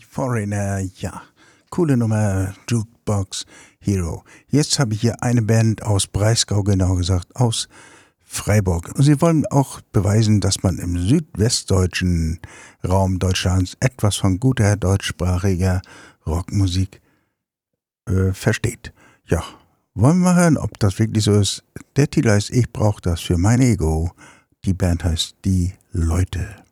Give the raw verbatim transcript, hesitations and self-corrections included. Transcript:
Foreigner, ja. Coole Nummer, Jukebox Hero. Jetzt habe ich hier eine Band aus Breisgau, genau gesagt, aus Freiburg. Und sie wollen auch beweisen, dass man im südwestdeutschen Raum Deutschlands etwas von guter deutschsprachiger Rockmusik äh, versteht. Ja, wollen wir mal hören, ob das wirklich so ist. Der Titel heißt Ich brauch das für mein Ego. Die Band heißt Die Leute.